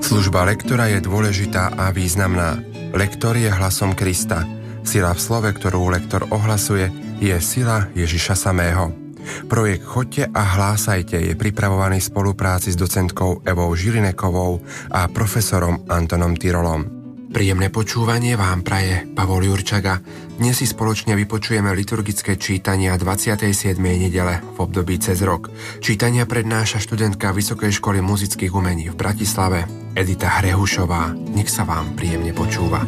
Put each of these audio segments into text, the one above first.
Služba lektora je dôležitá a významná. Lektor je hlasom Krista. Sila v slove, ktorú lektor ohlasuje, je sila Ježiša samého. Projekt Choďte a hlásajte je pripravovaný v spolupráci s docentkou Evou Žilinekovou a profesorom Antonom Tyrolom. Príjemné počúvanie vám praje Pavol Jurčaga. Dnes si spoločne vypočujeme liturgické čítania 27. nedele v období cez rok. Čítania prednáša študentka Vysokej školy muzických umení v Bratislave Edita Hrehušová. Nech sa vám príjemne počúva.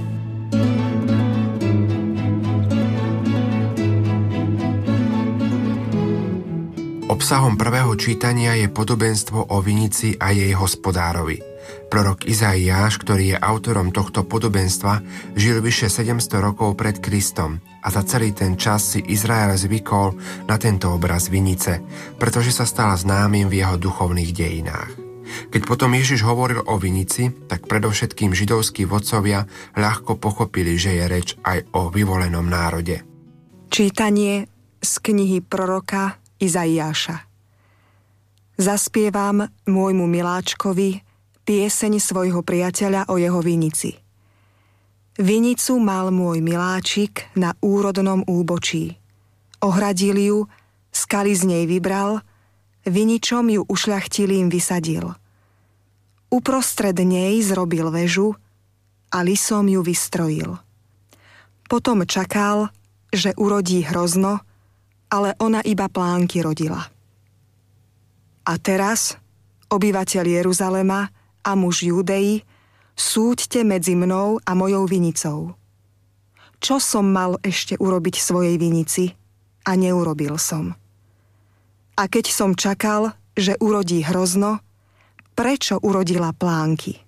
Obsahom prvého čítania je podobenstvo o vinici a jej hospodárovi. Prorok Izaiáš, ktorý je autorom tohto podobenstva, žil vyše 700 rokov pred Kristom a za celý ten čas si Izrael zvykol na tento obraz vinice, pretože sa stal známym v jeho duchovných dejinách. Keď potom Ježiš hovoril o vinici, tak predovšetkým židovskí vodcovia ľahko pochopili, že je reč aj o vyvolenom národe. Čítanie z knihy proroka Izaiáša. Zaspievam môjmu miláčkovi pieseň svojho priateľa o jeho vinici. Vinicu mal môj miláčik na úrodnom úbočí. Ohradil ju, skaly z nej vybral, viničom ju ušľachtilým vysadil. Uprostred nej zrobil väžu a lisom ju vystrojil. Potom čakal, že urodí hrozno, ale ona iba plánky rodila. A teraz, obyvateľ Jeruzalema a muž Júdei, súďte medzi mnou a mojou vinicou. Čo som mal ešte urobiť svojej vinici a neurobil som? A keď som čakal, že urodí hrozno, prečo urodila plánky?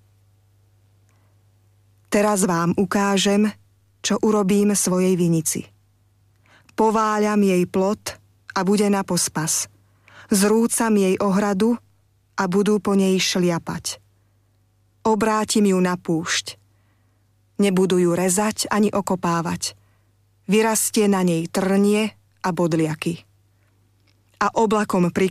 Teraz vám ukážem, čo urobím svojej vinici. Pováľam jej plod a bude na pospas. Zrúcam jej ohradu a budú po nej šliapať. Obrátim ju na púšť. Nebudú ju rezať ani okopávať. Vyrastie na nej trnie a bodliaky. A oblakom